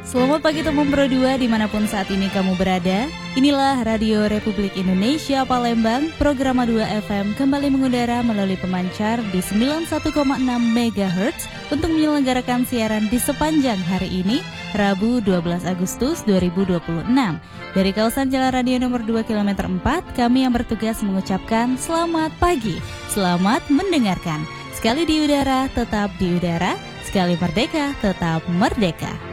Selamat pagi teman Pro 2 dimanapun saat ini kamu berada. Inilah Radio Republik Indonesia Palembang, program 2 FM kembali mengudara melalui pemancar di 91,6 MHz untuk menyelenggarakan siaran di sepanjang hari ini, Rabu 12 Agustus 2026. Dari kawasan Jalan Radio nomor 2 km 4, kami yang bertugas mengucapkan selamat pagi, selamat mendengarkan. Sekali di udara, tetap di udara, sekali merdeka, tetap merdeka.